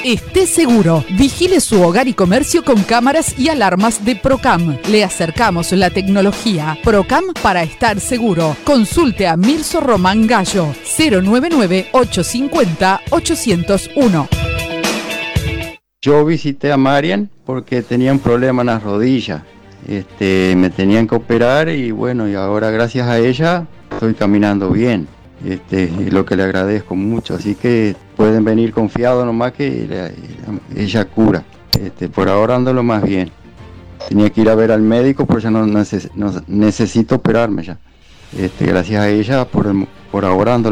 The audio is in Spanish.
Esté seguro. Vigile su hogar y comercio con cámaras y alarmas de Procam. Le acercamos la tecnología. Procam para estar seguro. Consulte a Mirso Román Gallo. 099-850-801. Yo visité a Marian porque tenía un problema en las rodillas. Me tenían que operar y bueno, y ahora gracias a ella estoy caminando bien. Y lo que le agradezco mucho, así que pueden venir confiados nomás que ella cura. Por ahora ando lo más bien. Tenía que ir a ver al médico, pero ya no necesito operarme ya. Gracias a ella por ahora ando